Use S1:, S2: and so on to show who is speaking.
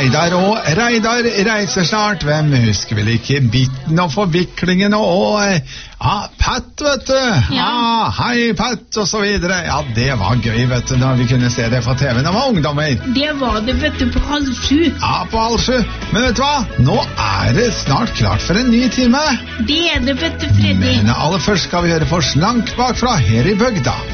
S1: Reidar og Reidar reiser snart. Hvem husker vel ikke bitten og forviklingen og Pat, vet du.
S2: Ja.
S1: Hei, Pat, og så videre. Ja, det var gøy, vet du, når vi kunne se det på TV når vi var ungdommer.
S2: Det var det, vet du, på 6:30.
S1: Ja, på 6:30. Men vet du hva? Nå er det snart klart for en ny time.
S2: Det er det, vet du, Freddy.
S1: Men aller først skal vi høre for Slank bakfra her i bygda.